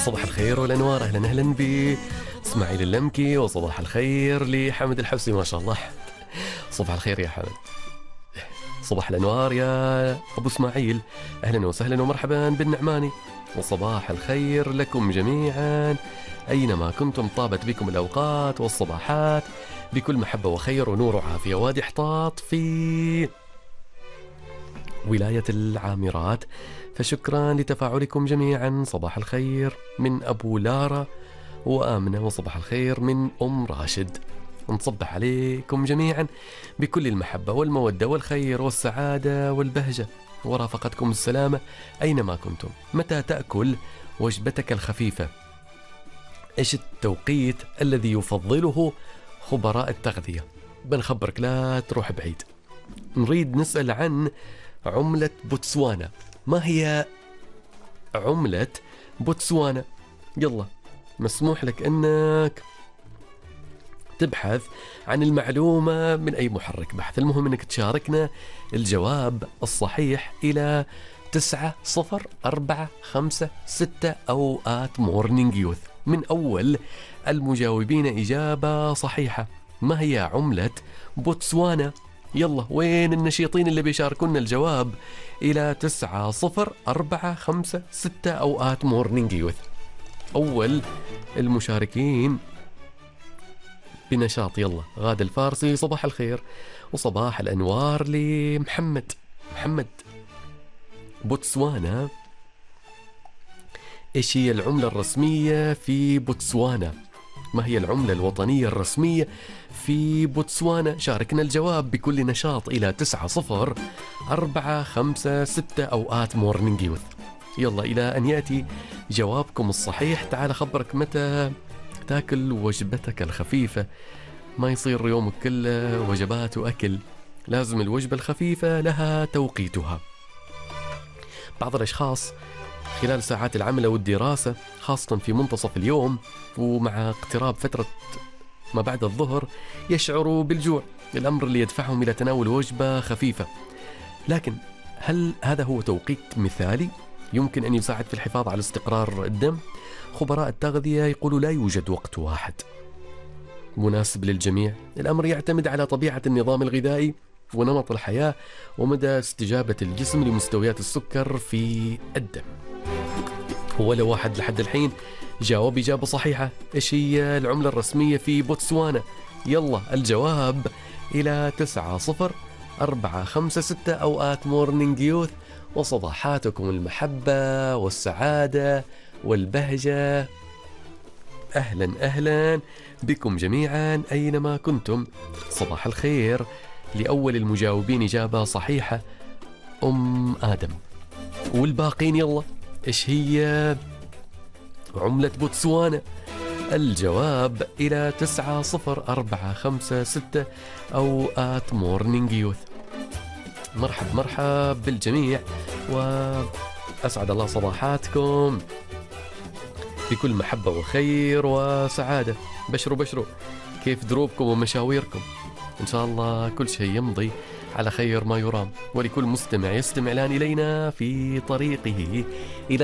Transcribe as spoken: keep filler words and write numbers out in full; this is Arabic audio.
صباح الخير والأنوار، أهلا أهلا ب إسماعيل اللمكي، وصباح الخير لحمد الحبسي. ما شاء الله، صباح الخير يا حمد. صباح الأنوار يا أبو إسماعيل، أهلا وسهلا ومرحبا بالنعماني. وصباح الخير لكم جميعا أينما كنتم، طابت بكم الأوقات والصباحات بكل محبة وخير ونور وعافية. وادي حطاط في ولاية العامرات، فشكرا لتفاعلكم جميعا. صباح الخير من أبو لارا وآمنة، وصباح الخير من أم راشد. نصبح عليكم جميعا بكل المحبة والمودة والخير والسعادة والبهجة، ورافقتكم السلامة أينما كنتم. متى تأكل وجبتك الخفيفة؟ إيش التوقيت الذي يفضله خبراء التغذية؟ بنخبرك، لا تروح بعيد. نريد نسأل عن عملة بوتسوانا. ما هي عملة بوتسوانا؟ يلا، مسموح لك أنك تبحث عن المعلومة من أي محرك بحث، المهم أنك تشاركنا الجواب الصحيح إلى تسعة صفر أربعة خمسة ستة أو آت مورنينج يوث. من أول المجاوبين إجابة صحيحة، ما هي عملة بوتسوانا؟ يلا، وين النشيطين اللي بيشاركونا الجواب إلى تسعة صفر أربعة خمسة ستة أو آت مورنينج يوث. أول المشاركين بنشاط، يلا، غادة الفارسي، صباح الخير وصباح الأنوار لمحمد. محمد، بوتسوانا إيش هي العملة الرسمية في بوتسوانا؟ ما هي العملة الوطنية الرسمية في بوتسوانا؟ شاركنا الجواب بكل نشاط إلى تسعة صفر أربعة خمسة ستة أو آت مورنينج يوث. يلا، إلى أن يأتي جوابكم الصحيح تعال أخبرك متى تاكل وجبتك الخفيفة. ما يصير يومك كله وجبات وأكل، لازم الوجبة الخفيفة لها توقيتها. بعض الأشخاص خلال ساعات العمل والدراسة، خاصة في منتصف اليوم ومع اقتراب فترة ما بعد الظهر، يشعروا بالجوع، الأمر اللي يدفعهم إلى تناول وجبة خفيفة. لكن هل هذا هو توقيت مثالي يمكن أن يساعد في الحفاظ على استقرار الدم؟ خبراء التغذية يقولوا لا يوجد وقت واحد مناسب للجميع. الأمر يعتمد على طبيعة النظام الغذائي ونمط الحياة ومدى استجابة الجسم لمستويات السكر في الدم. ولا واحد لحد الحين جاوب إجابة صحيحة. إيش هي العملة الرسمية في بوتسوانا؟ يلا، الجواب إلى تسعة صفر أربعة خمسة ستة أو آت مورنينج يوث. وصباحاتكم المحبة والسعادة والبهجة، أهلا أهلا بكم جميعا أينما كنتم. صباح الخير لأول المجاوبين إجابة صحيحة، أم آدم. والباقين يلا، إيش هي عملة بوتسوانا؟ الجواب إلى تسعة صفر أربعة خمسة ستة أو آت مورنينج يوث. مرحب مرحب بالجميع، وأسعد الله صباحاتكم بكل محبة وخير وسعادة. بشروا بشروا، كيف دروبكم ومشاويركم؟ إن شاء الله كل شيء يمضي على خير ما يرام، ولكل مستمع يستمع الآن إلينا في طريقه إلى